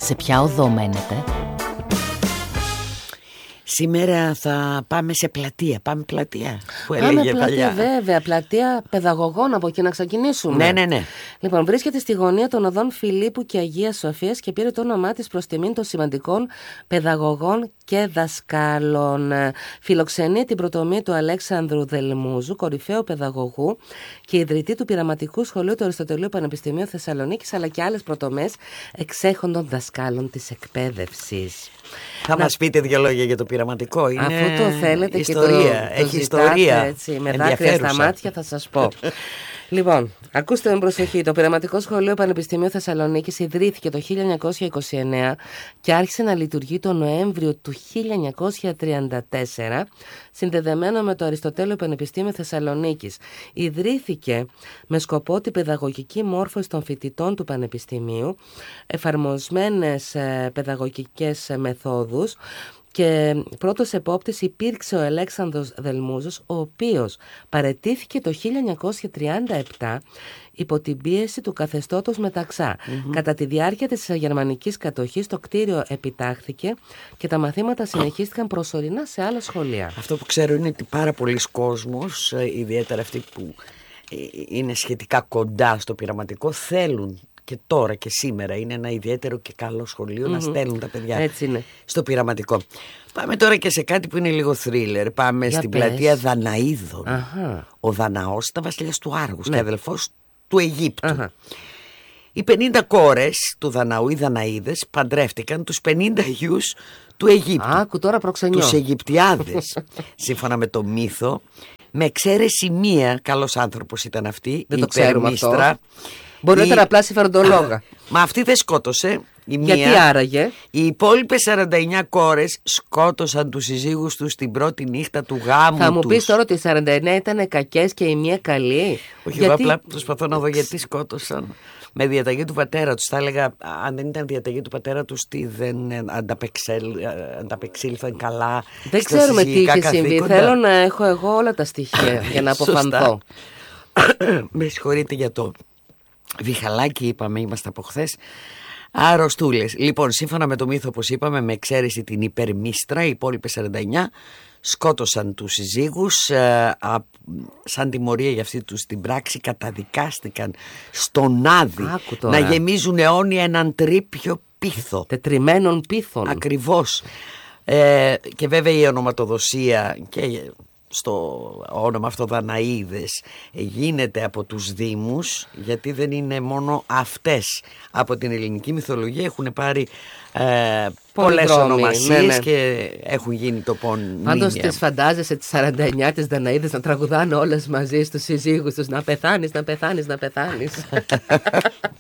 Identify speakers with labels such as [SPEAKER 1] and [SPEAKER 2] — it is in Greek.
[SPEAKER 1] Σε ποια οδό μένετε?
[SPEAKER 2] Σήμερα θα πάμε σε πλατεία. Πάμε πλατεία που
[SPEAKER 3] Πάμε
[SPEAKER 2] έλεγε
[SPEAKER 3] πλατεία,
[SPEAKER 2] παλιά.
[SPEAKER 3] βέβαια. Πλατεία παιδαγωγών, από εκεί να ξεκινήσουμε.
[SPEAKER 2] Ναι.
[SPEAKER 3] Λοιπόν, βρίσκεται στη γωνία των οδών Φιλίππου και Αγίας Σοφίας και πήρε το όνομά της προς τιμήν των σημαντικών παιδαγωγών και δασκάλων. Φιλοξενεί την πρωτομοίη του Αλέξανδρου Δελμούζου, κορυφαίου παιδαγωγού και ιδρυτή του Πειραματικού Σχολείου του Αριστοτελείου Πανεπιστημίου Θεσσαλονίκης, αλλά και άλλες πρωτομές εξέχοντων δασκάλων της εκπαίδευσης.
[SPEAKER 2] Θα μας πείτε δύο λόγια για το πειραματικό. Είναι
[SPEAKER 3] αφού το θέλετε
[SPEAKER 2] ιστορία.
[SPEAKER 3] και το
[SPEAKER 2] έχει
[SPEAKER 3] ζητάτε,
[SPEAKER 2] ιστορία.
[SPEAKER 3] Έτσι, με δάκρυα στα μάτια θα σας πω. Λοιπόν, ακούστε με προσοχή. Το Πειραματικό Σχολείο Πανεπιστημίου Θεσσαλονίκης ιδρύθηκε το 1929 και άρχισε να λειτουργεί το Νοέμβριο του 1934, συνδεδεμένο με το Αριστοτέλειο Πανεπιστήμιο Θεσσαλονίκης. Ιδρύθηκε με σκοπό την παιδαγωγική μόρφωση των φοιτητών του Πανεπιστημίου, εφαρμοσμένες παιδαγωγικές μεθόδους, και πρώτος επόπτης υπήρξε ο Αλέξανδρος Δελμούζος, ο οποίος παραιτήθηκε το 1937 υπό την πίεση του καθεστώτος Μεταξά. Κατά τη διάρκεια της γερμανικής κατοχής το κτίριο επιτάχθηκε και τα μαθήματα συνεχίστηκαν προσωρινά σε άλλα σχολεία.
[SPEAKER 2] Αυτό που ξέρω είναι ότι πάρα πολλοί κόσμος, ιδιαίτερα αυτοί που είναι σχετικά κοντά στο πειραματικό, θέλουν και τώρα και σήμερα, είναι ένα ιδιαίτερο και καλό σχολείο να στέλνουν τα παιδιά στο πειραματικό. Πάμε τώρα και σε κάτι που είναι λίγο θρίλερ. Πάμε στην πλατεία Δαναίδων. Ο Δαναός ήταν βασιλιάς του Άργους και αδελφός του Αιγύπτου. Οι 50 κόρες του Δαναού, οι Δαναίδες, παντρεύτηκαν τους 50 γιους του Αιγύπτου.
[SPEAKER 3] Άκου τώρα προξενιό.
[SPEAKER 2] Τους Αιγυπτιάδες, σύμφωνα με το μύθο, με εξαίρεση μία, καλός άνθρωπος ήταν αυτή, η υπερμίστρα.
[SPEAKER 3] Μπορεί να ήταν απλά συμφεροντολόγα.
[SPEAKER 2] Μα αυτή δεν σκότωσε.
[SPEAKER 3] Γιατί άραγε?
[SPEAKER 2] Οι υπόλοιπες 49 κόρες σκότωσαν τους συζύγους τους την πρώτη νύχτα του γάμου τους.
[SPEAKER 3] Θα μου πεις τώρα ότι οι 49 ήταν κακές και η μία καλή?
[SPEAKER 2] Όχι, εγώ απλά προσπαθώ να δω γιατί σκότωσαν. Με διαταγή του πατέρα τους. Θα έλεγα, αν δεν ήταν διαταγή του πατέρα τους, τι δεν ανταπεξήλθαν καλά.
[SPEAKER 3] Δεν ξέρουμε τι είχε συμβεί. Θέλω να έχω εγώ όλα τα στοιχεία για να αποφανθώ.
[SPEAKER 2] Με συγχωρείτε για το βιχαλάκι, είπαμε, είμαστε από χθες. Αρρωστούλες. Λοιπόν, σύμφωνα με το μύθο, όπως είπαμε, με εξαίρεση την υπερμίστρα, οι υπόλοιπες 49 σκότωσαν τους συζύγους. Σαν τιμωρία για αυτή τους την πράξη καταδικάστηκαν στον Άδη να γεμίζουν αιώνια έναν τρίπιο πίθο.
[SPEAKER 3] Τετριμένων πίθων.
[SPEAKER 2] Ακριβώς. Και βέβαια η ονοματοδοσία και στο όνομα αυτό Δαναίδες γίνεται από τους Δήμους, γιατί δεν είναι μόνο αυτές. Από την ελληνική μυθολογία έχουν πάρει πολλές ονομασίες και έχουν γίνει τοπονύμια.
[SPEAKER 3] Πάντως τις φαντάζεσαι τις 49 τις Δαναίδες να τραγουδάνε όλες μαζί στους συζύγους τους, να πεθάνεις, να πεθάνεις, να πεθάνεις.